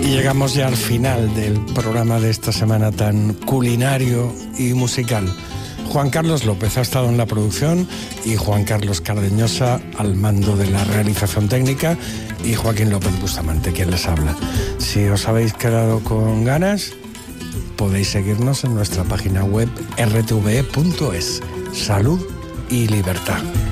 Y llegamos ya al final del programa de esta semana tan culinario y musical. Juan Carlos López ha estado en la producción y Juan Carlos Cardeñosa al mando de la realización técnica y Joaquín López Bustamante, quien les habla. Si os habéis quedado con ganas, podéis seguirnos en nuestra página web rtve.es. Salud y libertad.